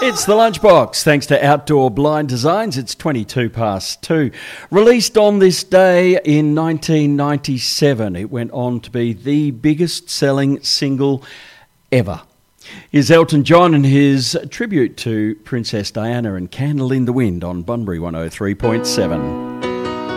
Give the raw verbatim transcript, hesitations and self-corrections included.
It's the Lunchbox, thanks to Outdoor Blind Designs. It's twenty-two past two. Released on this day in nineteen ninety-seven, it went on to be the biggest selling single ever. Here's Elton John and his tribute to Princess Diana and Candle in the Wind on Bunbury one oh three point seven.